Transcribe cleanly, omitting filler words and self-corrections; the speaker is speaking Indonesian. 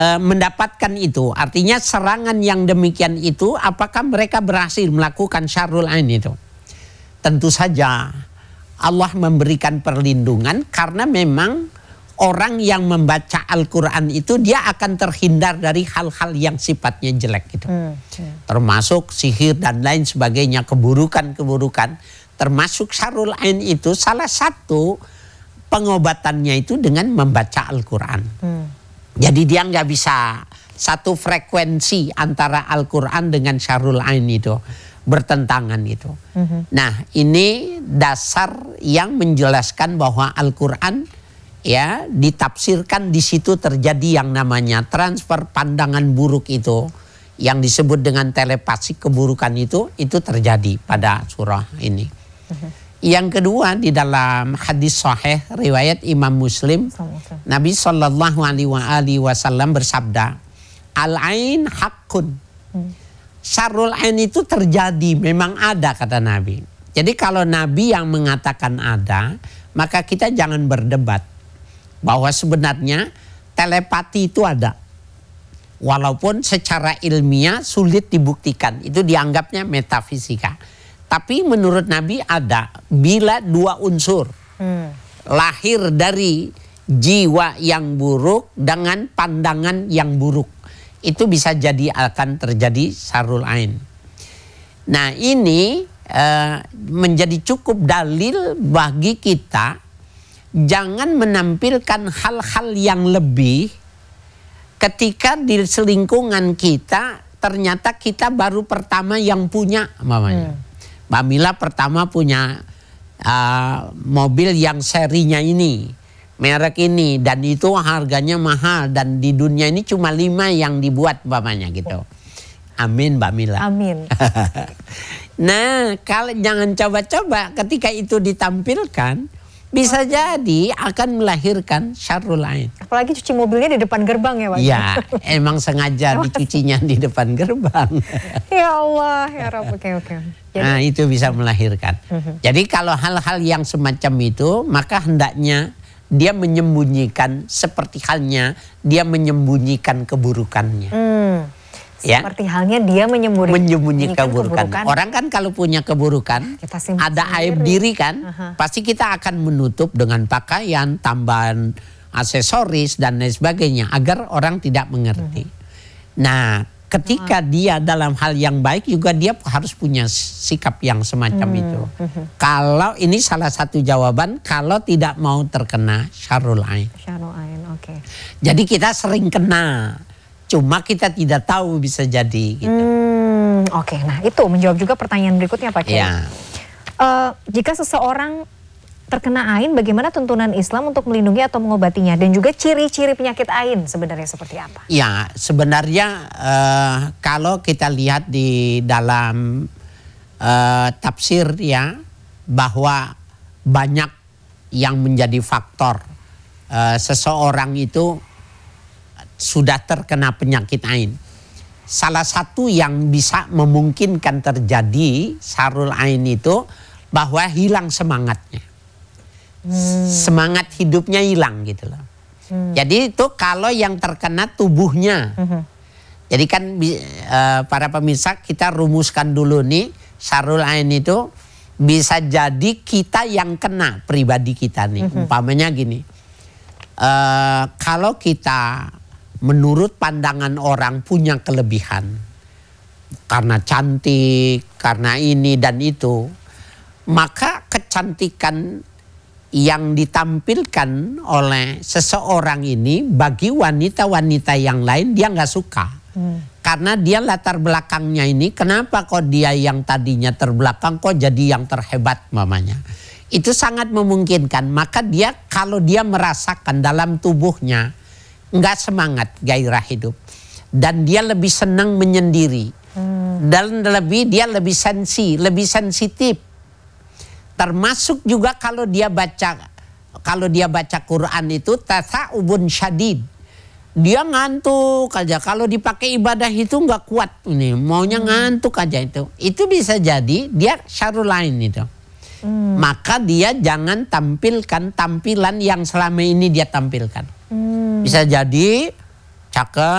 mendapatkan itu. Artinya serangan yang demikian itu, apakah mereka berhasil melakukan syarrul ain itu? Tentu saja Allah memberikan perlindungan karena memang orang yang membaca Al-Quran itu dia akan terhindar dari hal-hal yang sifatnya jelek gitu. Termasuk sihir dan lain sebagainya, keburukan-keburukan. Termasuk syarrul ain itu salah satu pengobatannya itu dengan membaca Al-Quran. Jadi dia nggak bisa satu frekuensi antara Al-Quran dengan syarrul ain itu. Bertentangan gitu. Nah ini dasar yang menjelaskan bahwa Al-Quran ya ditafsirkan di situ terjadi yang namanya transfer pandangan buruk itu yang disebut dengan telepati keburukan itu terjadi pada surah ini. Yang kedua di dalam hadis sahih riwayat Imam Muslim, Nabi SAW bersabda, al-ain haqqun. Syarrul ain itu terjadi, memang ada kata Nabi. Jadi kalau Nabi yang mengatakan ada, maka kita jangan berdebat bahwa sebenarnya telepati itu ada. Walaupun secara ilmiah sulit dibuktikan, itu dianggapnya metafisika. Tapi menurut Nabi ada bila dua unsur lahir dari jiwa yang buruk dengan pandangan yang buruk. Itu bisa jadi akan terjadi syarrul ain. Nah ini menjadi cukup dalil bagi kita jangan menampilkan hal-hal yang lebih ketika di selingkungan kita ternyata kita baru pertama yang punya mamanya. Mbak Mila pertama punya mobil yang serinya ini. Merek ini dan itu harganya mahal dan di dunia ini cuma 5 yang dibuat umpamanya gitu. Amin Mbak Mila. Amin. Nah kalau jangan coba-coba ketika itu ditampilkan bisa jadi akan melahirkan syarrul ain. Apalagi cuci mobilnya di depan gerbang ya Pak. Iya emang sengaja dicucinya di depan gerbang. Ya Allah ya Rabb. Oke. Nah itu bisa melahirkan. Jadi kalau hal-hal yang semacam itu maka hendaknya dia menyembunyikan seperti halnya dia menyembunyikan keburukannya. Ya? Seperti halnya dia menyembunyikan keburukan. Orang kan kalau punya keburukan, ada aib diri kan, pasti kita akan menutup dengan pakaian, tambahan aksesoris dan lain sebagainya agar orang tidak mengerti. Nah, ketika dia dalam hal yang baik juga dia harus punya sikap yang semacam itu. Kalau ini salah satu jawaban kalau tidak mau terkena syarrul ain. Syarrul ain, oke. Jadi kita sering kena, cuma kita tidak tahu bisa jadi. Gitu. Oke, nah itu menjawab juga pertanyaan berikutnya Pak Kiai. Ya. Jika seseorang terkena ain, bagaimana tuntunan Islam untuk melindungi atau mengobatinya dan juga ciri-ciri penyakit ain sebenarnya seperti apa? Ya sebenarnya kalau kita lihat di dalam tafsir ya bahwa banyak yang menjadi faktor seseorang itu sudah terkena penyakit ain. Salah satu yang bisa memungkinkan terjadi syarrul ain itu bahwa hilang semangatnya. Semangat hidupnya hilang gitu loh. Jadi itu kalau yang terkena tubuhnya. Jadi kan para pemirsa kita rumuskan dulu nih syarrul ain itu bisa jadi kita yang kena pribadi kita nih. Umpamanya gini, kalau kita menurut pandangan orang punya kelebihan karena cantik, karena ini dan itu, maka kecantikan yang ditampilkan oleh seseorang ini bagi wanita-wanita yang lain dia nggak suka. Karena dia latar belakangnya ini kenapa kok dia yang tadinya terbelakang kok jadi yang terhebat mamanya. Itu sangat memungkinkan. Maka dia kalau dia merasakan dalam tubuhnya nggak semangat gairah hidup. Dan dia lebih senang menyendiri. Dan dia lebih sensitif. Termasuk juga kalau dia baca Quran itu tasa'ubun syadid. Dia ngantuk aja. Kalau dipakai ibadah itu nggak kuat ini, maunya ngantuk aja itu. Itu bisa jadi dia syarrul ain itu. Maka dia jangan tampilkan tampilan yang selama ini dia tampilkan. Bisa jadi cakep.